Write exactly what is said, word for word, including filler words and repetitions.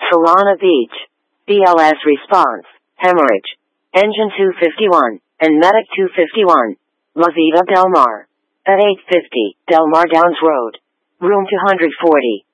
Solana Beach. B L S response, hemorrhage. Engine two fifty-one, and Medic two fifty-one. La Vida Del Mar. At eight fifty, Del Mar Downs Road. Room two forty.